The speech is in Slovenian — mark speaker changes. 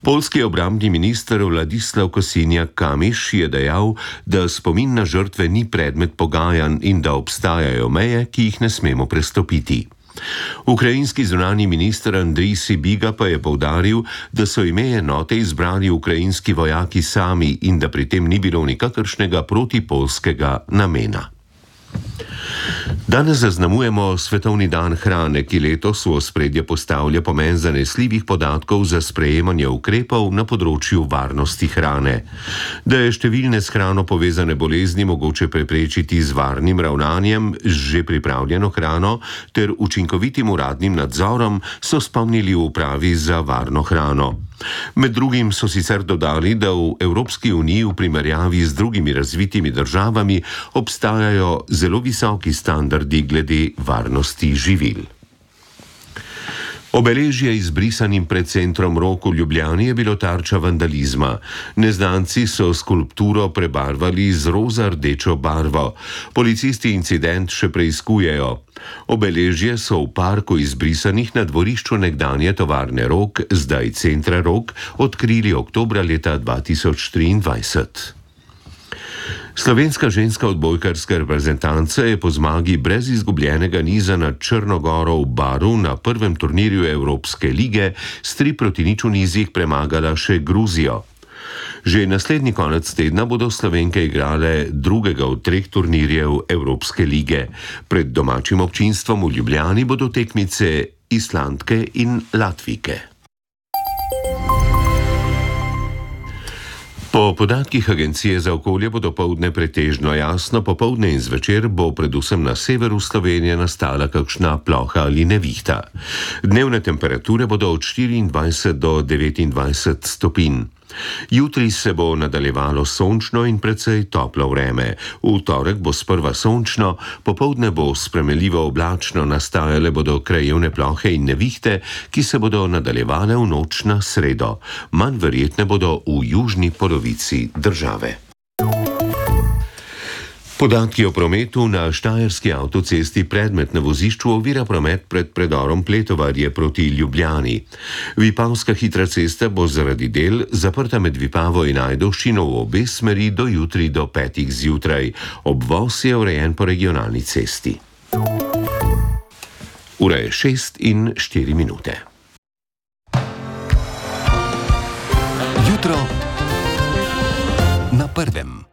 Speaker 1: Poljski obrambni minister Vladislav Kosiniak-Kamysz je dejal, da spomin na žrtve ni predmet pogajanj in da obstajajo meje, ki jih ne smemo prestopiti. Ukrajinski zunanji minister Andrij Sybiga pa je poudaril, da so ime enote izbrali ukrajinski vojaki sami in da pri tem ni bilo nikakršnega protipoljskega namena. Danes zaznamujemo Svetovni dan hrane, ki letos v ospredje postavlja pomen zanesljivih podatkov za sprejemanje ukrepov na področju varnosti hrane. Da je številne s hrano povezane bolezni mogoče preprečiti z varnim ravnanjem z že pripravljeno hrano ter učinkovitim uradnim nadzorom, so spomnili v upravi za varno hrano. Med drugim so sicer dodali, da v Evropski uniji v primerjavi z drugimi razvitimi državami obstajajo zelo visoki standardi glede varnosti živil. Obeležje izbrisanim pred centrom Rok v Ljubljani je bilo tarča vandalizma. Neznanci so skulpturo prebarvali z roza-rdečo barvo. Policisti incident še preiskujejo. Obeležje so v parku izbrisanih na dvorišču nekdanje tovarne Rok, zdaj centra Rok, odkrili oktobra leta 2023. Slovenska ženska odbojkarska reprezentanca je po zmagi brez izgubljenega niza nad Črno goro v Baru na prvem turnirju Evropske lige s 3-0 v nizih premagala še Gruzijo. Že naslednji konec tedna bodo Slovenke igrale drugega od 3 turnirjev Evropske lige. Pred domačim občinstvom v Ljubljani bodo tekmice Islandke in Latvijke. Po podatkih Agencije za okolje bo dopoldne pretežno jasno, popoldne in zvečer bo predvsem na severu Slovenije nastala kakšna ploha ali nevihta. Dnevne temperature bodo od 24 do 29 stopinj. Jutri se bo nadaljevalo sončno in precej toplo vreme. V torek bo sprva sončno, popoldne bo spremenljivo oblačno, nastajale bodo krajevne plohe in nevihte, ki se bodo nadaljevale v noč na sredo. Manj verjetne bodo v južni polovici države. Podatki o prometu na štajerski avtocesti Predmet na vozišču ovira promet pred predorom Pletovarje proti Ljubljani. Vipavska hitra cesta bo zaradi del zaprta med Vipavo in Ajdovščino v obe smeri do jutri do 5 zjutraj. Obvoz je urejen po regionalni cesti. Ura je 6:04.
Speaker 2: Jutro na prvem.